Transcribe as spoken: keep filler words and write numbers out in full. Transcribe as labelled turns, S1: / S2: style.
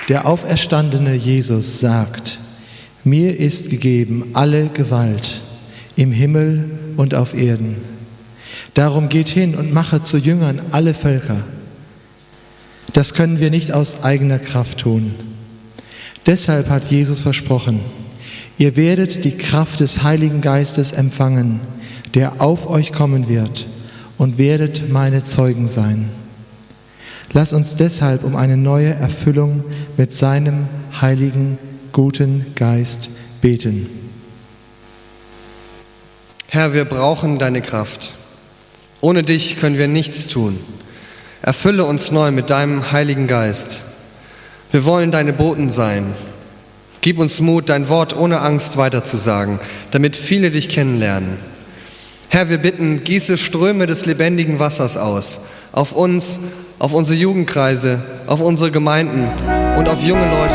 S1: Der auferstandene Jesus sagt: Mir ist gegeben alle Gewalt im Himmel und auf Erden. Darum geht hin und mache zu Jüngern alle Völker. Das können wir nicht aus eigener Kraft tun. Deshalb hat Jesus versprochen: Ihr werdet die Kraft des Heiligen Geistes empfangen, der auf euch kommen wird, und werdet meine Zeugen sein. Lass uns deshalb um eine neue Erfüllung mit seinem heiligen, guten Geist beten.
S2: Herr, wir brauchen deine Kraft. Ohne dich können wir nichts tun. Erfülle uns neu mit deinem Heiligen Geist. Wir wollen deine Boten sein. Gib uns Mut, dein Wort ohne Angst weiterzusagen, damit viele dich kennenlernen. Herr, wir bitten, gieße Ströme des lebendigen Wassers aus, auf uns, auf unsere Jugendkreise, auf unsere Gemeinden und auf junge Leute.